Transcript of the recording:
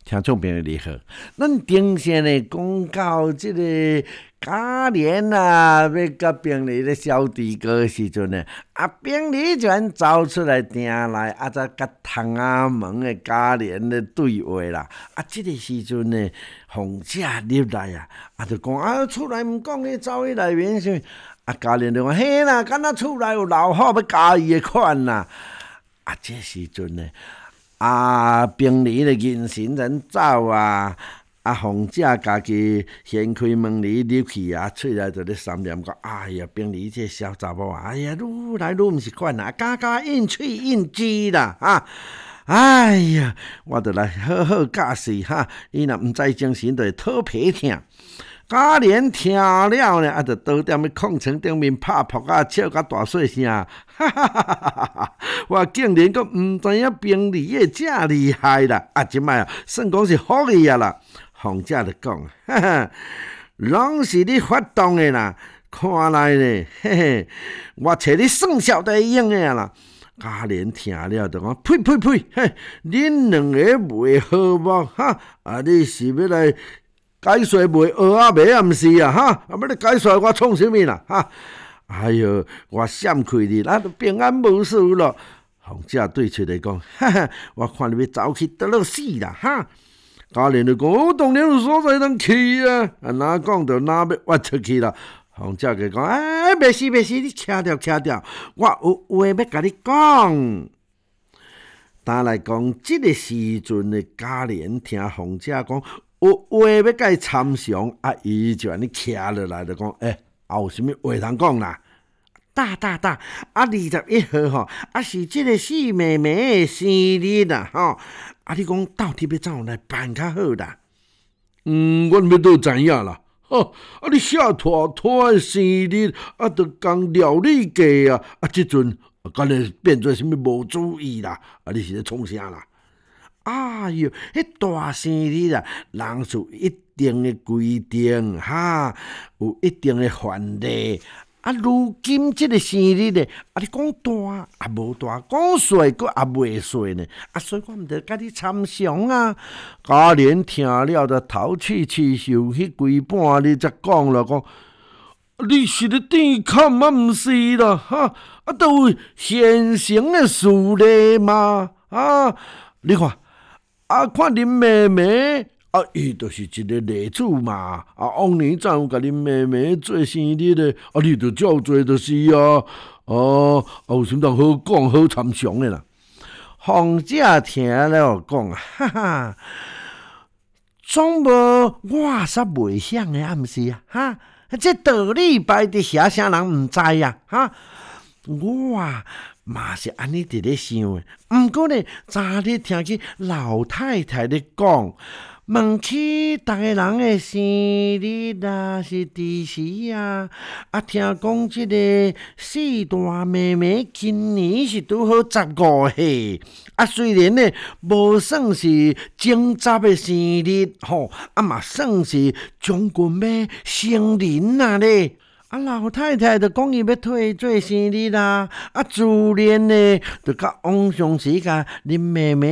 听众朋友你好，咱顶先呢讲到即个嘉年啊，要甲平里咧小弟哥的时阵呢，平里就安走出来定来，再甲窗仔门的嘉年咧对话啦。即个时阵呢，凤姐入来就讲厝内毋讲你走去内面是。嘉年就讲嘿啦，敢若厝内有老虎要加伊的款啦。这时阵呢。平里的人行人走凤姐家己掀开门帘入去出来就咧三念讲：哎呀，平里这小查某哎呀，愈来愈毋是款家家应喙应舌啦哎呀，我着来好好教示伊若毋知精神，就会讨皮疼。嘉年听了呢，就倒踮咧空床顶面拍扑笑甲大细声，哈哈哈哈哈！我竟然阁毋知影平里的遮厉害啦！即摆算讲是福伊啦。凤姐就讲，哈哈，拢是你发动的啦，看来呢，嘿嘿，我找你算小弟用的啦。嘉年听了就讲，呸呸呸，嘿，恁两个袂好目你是要来？解说卖蚵仔糜毋是要你解说我创啥物啦哎哟，我闪开你，平安无事咯。凤姐对出来讲，哈哈，我看你要走去倒落死啦嘉年就讲，当然有所在通去哪讲就哪要挖出去啦。凤姐就讲，袂死，你徛掉，我有话要甲你讲。当来讲，这个时阵的嘉年听凤姐讲。有话要甲伊参详伊就安尼徛落来，就讲有啥物话通讲啦？大21号是即个四妹妹的生日啦你讲到底要怎样来办较好啦？阮要倒知影啦？你遐拖的生日就讲料理价即阵敢会变做啥物无注意啦？你是咧创啥啦？哎哟，迄大生日人是一定的规定有一定的范例如今这个生日呢你讲大无大，讲细阁未细呢所以我毋得甲你参详嘉年听了就头气受，迄规半日才讲了讲，你是咧电看毋是啦都有现成的事例嘛你看。看恁妹妹伊就是一个例子嘛往年怎有甲恁妹妹做生日的你就照做就是有啥物好讲好参详的啦。凤姐听了讲，哈哈，总无我煞袂晓的毋是这道理摆伫遐，啥人毋知我嘛是安尼伫咧想的，毋过呢，昨日听去老太太咧讲，问起逐个人的生日是伫时听讲即个四大妹妹今年是拄好15岁虽然呢无算是正杂的生日嘛算是将近要成人咧。老太太就讲伊要替做生日啦自然呢就甲往常时甲恁妹妹